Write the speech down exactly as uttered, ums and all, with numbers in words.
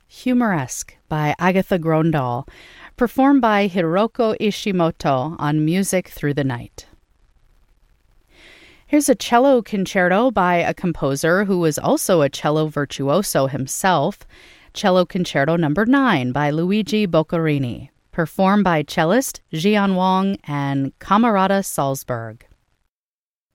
Humoresque by Agatha Grondal, performed by Hiroko Ishimoto on Music Through the Night. Here's a cello concerto by a composer who was also a cello virtuoso himself, Cello Concerto Number nine by Luigi Boccherini, performed by cellist Jian Wang and Camerata Salzburg.